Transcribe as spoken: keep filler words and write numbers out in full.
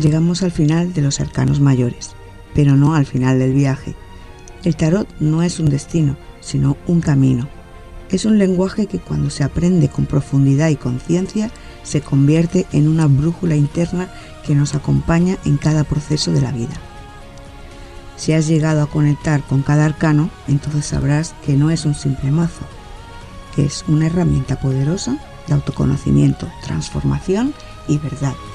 Llegamos al final de los arcanos mayores, pero no al final del viaje. El tarot no es un destino, sino un camino. Es un lenguaje que cuando se aprende con profundidad y conciencia se convierte en una brújula interna que nos acompaña en cada proceso de la vida. Si has llegado a conectar con cada arcano, entonces sabrás que no es un simple mazo, que es una herramienta poderosa de autoconocimiento, transformación y verdad.